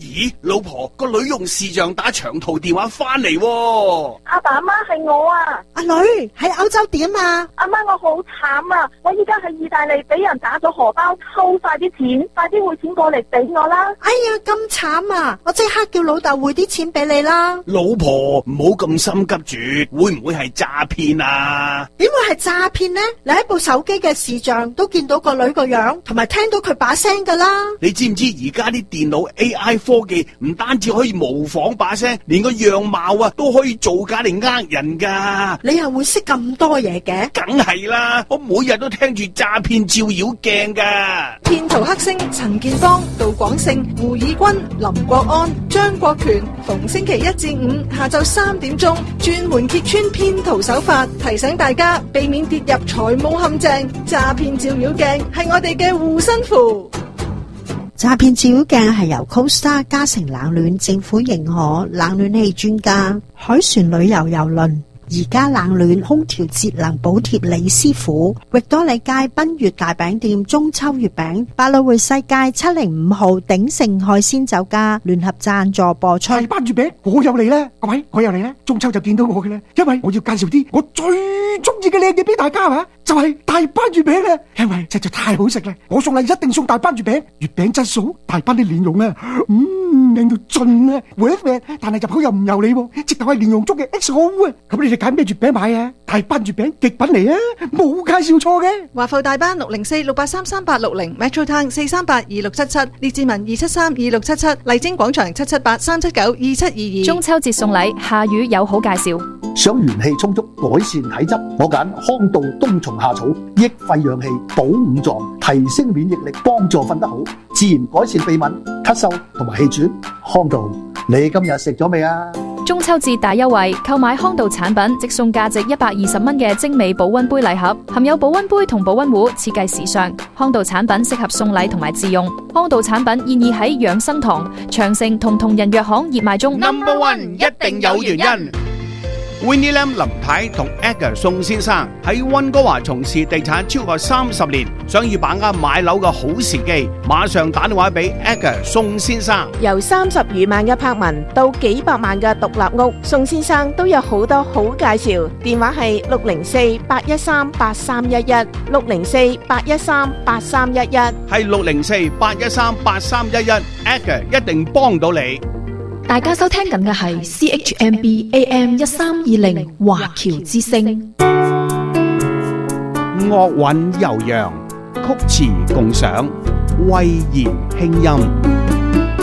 咦，老婆，個女用視像打長途電話翻嚟喎。 阿爸阿媽係我啊。 阿女喺歐洲點啊？ 阿媽，我好慘啊！我依家喺意大利俾人打咗荷包，抽晒啲錢，快啲匯錢過嚟俾我啦！ 哎呀，咁慘啊！我即刻叫老豆匯啲錢俾你啦。 老婆，唔好咁心急住，會唔會係詐騙啊？ 點會係詐騙呢？你喺部手機嘅視像都見到個女個樣，同埋聽到佢把聲噶啦。 你知唔知而家啲電腦 AI 科技唔單止可以模仿把聲，連個樣貌啊都可以造假嚟呃人噶。 你又會識咁多嘢嘅？ 梗係啦，我每日都聽住詐騙照妖鏡噶。 騙徒黑星陳建邦、杜廣勝、胡以軍、林國安、張國權，逢星期一至五下晝3點鐘，專門揭穿騙徒手法，提醒大家避免跌入財務陷阱。詐騙照妖鏡係我哋嘅護身符。 詐騙照妖鏡係由 Costa 嘉誠冷暖政府認可冷暖氣專家海船旅遊郵輪而家冷暖空調節能補貼李師傅，域多利街賓悅大餅店中秋月餅，百老匯世界705號鼎盛海鮮酒家聯合贊助播出。 大班月餅我又嚟啦，各位我又嚟啦，中秋就見到我嘅啦，因為我要介紹啲我最中意嘅靚嘢俾大家啊，就係大班月餅啦，因為實在太好食啦，我送禮一定送大班月餅，月餅質素大班啲蓮蓉啊，靚到盡啊，但係入口又唔油膩，直頭係蓮蓉粥嘅 XO 啊，咁你哋揀咩月餅買啊？大班月餅極品嚟啊，冇介紹錯嘅。 華埠大班604-683-3860 Metro Town 438-2677，列治文273-2677，麗晶廣場778-379-2722。 中秋節送禮，夏雨有好介紹。 想元氣充足，改善體質，我揀康道冬蟲夏草，益肺養氣，補五臟，提升免疫力，幫助瞓得好，自然改善鼻敏、咳嗽同埋氣喘。康道，你今日食咗未啊？ 中秋節大優惠，購買康道產品即送價值120蚊嘅精美保溫杯禮盒，含有保溫杯同保溫壺，設計時尚。康道產品適合送禮同埋自用。康道產品現已喺養生堂、長城同同仁藥行熱賣中。 Number one 一定有原因。Winnie Lam 林太同 Edgar 宋先生喺溫哥華從事地產超過30年，想要把握買樓嘅好時機，馬上打電話俾 Edgar 宋先生。 由30餘萬嘅柏文到幾百萬嘅獨立屋，宋先生都有好多好介紹。電話係604-813-8311 604-813-8311， 係604-813-8311 Edgar 一定幫到你。 大家收聽緊嘅係 CHMB AM 1320華僑之聲， 樂韻悠揚，曲詞共賞，慧言輕音。